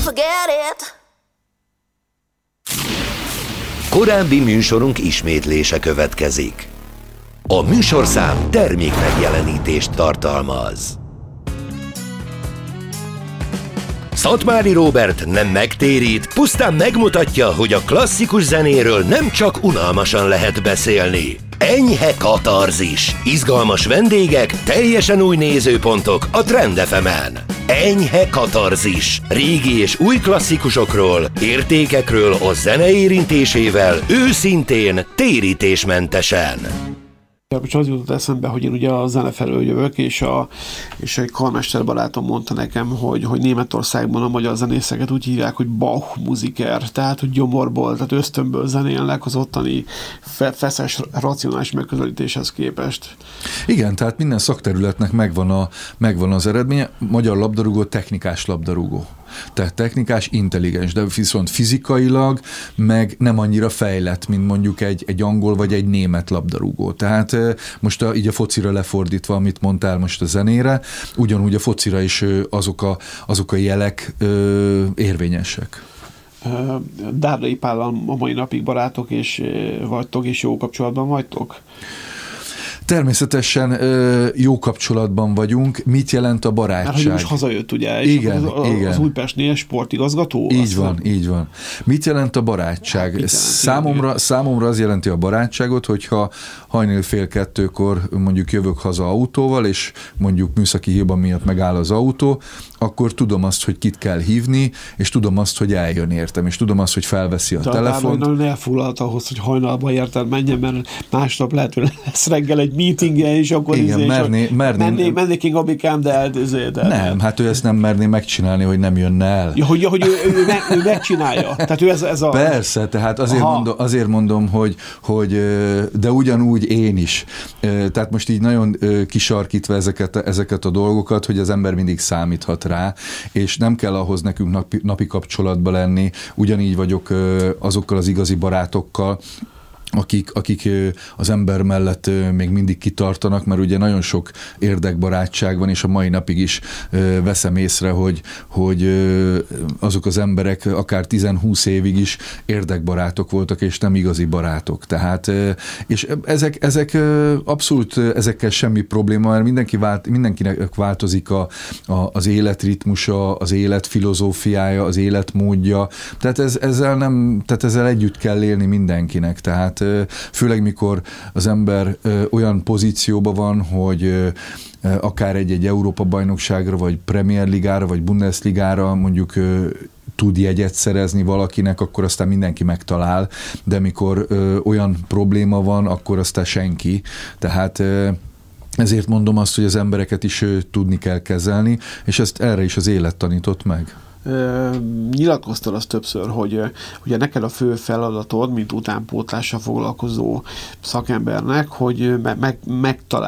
forget it. Korábbi műsorunk ismétlése következik. A műsorszám termék megjelenítést tartalmaz. Szatmári Róbert nem megtérít, pusztán megmutatja, hogy a klasszikus zenéről nem csak unalmasan lehet beszélni. Enyhe katarzis, izgalmas vendégek, teljesen új nézőpontok a Trend FM-en. Enyhe katarzis, régi és új klasszikusokról, értékekről a zene érintésével, őszintén, térítésmentesen. Most az jutott eszembe, hogy én ugye a zene felől jövök, és egy karmester barátom mondta nekem, hogy Németországban a magyar zenészeket úgy hívják, hogy Bach muziker, tehát hogy gyomorból, tehát ösztönből zenélnek az ottani feszes, racionális megközelítéshez képest. Igen, tehát minden szakterületnek megvan az eredménye. Magyar labdarúgó technikás labdarúgó. Tehát technikás, intelligens, de viszont fizikailag meg nem annyira fejlett, mint mondjuk egy angol vagy egy német labdarúgó. Tehát most így a focira lefordítva, amit mondtál most a zenére, ugyanúgy a focira is azok a jelek érvényesek. Dárdai Pállal a mai napig barátok és vagytok, és jó kapcsolatban vagytok? Természetesen jó kapcsolatban vagyunk. Mit jelent a barátság? Mert hogy most hazajött, ugye? Igen, az Újpestnél sportigazgató? Így van. Mit jelent a barátság? Számomra az jelenti a barátságot, hogyha hajnal 1:30 mondjuk jövök haza autóval, és mondjuk műszaki hiba miatt megáll az autó, akkor tudom azt, hogy kit kell hívni, és tudom azt, hogy eljön értem, és tudom azt, hogy felveszi a telefont. Nagyon elfoglalt ahhoz, hogy hajnalban érted menjen, mert másnap lehet, hogy lesz reggel egy meetingje, és akkor mennék én Gabikám, de nem, hát ő ezt nem merné megcsinálni, hogy nem jönne el. Ja, hogy ő megcsinálja. Tehát ő ez a... Persze, tehát azért mondom, hogy de ugyanúgy én is. Tehát most így nagyon kisarkítva ezeket a dolgokat, hogy az ember mindig számíthat rá, és nem kell ahhoz nekünk napi kapcsolatba lenni. Ugyanígy vagyok azokkal az igazi barátokkal, akik az ember mellett még mindig kitartanak, mert ugye nagyon sok érdekbarátság van, és a mai napig is veszem észre, hogy azok az emberek akár 10-20 évig is érdekbarátok voltak, és nem igazi barátok. Tehát, és ezek abszolút, ezekkel semmi probléma, mert mindenkinek változik az életritmusa, az életfilozófiája, az életmódja, tehát ezzel együtt kell élni mindenkinek, tehát főleg mikor az ember olyan pozícióban van, hogy akár egy Európa-bajnokságra, vagy Premier Ligára, vagy Bundesligára mondjuk tud jegyet szerezni valakinek, akkor aztán mindenki megtalál, de mikor olyan probléma van, akkor aztán senki. Tehát ezért mondom azt, hogy az embereket is tudni kell kezelni, és ezt erre is az élet tanított meg. Nyilatkoztad azt többször, hogy ugye neked a fő feladatod, mint utánpótlással foglalkozó szakembernek, hogy megtalálni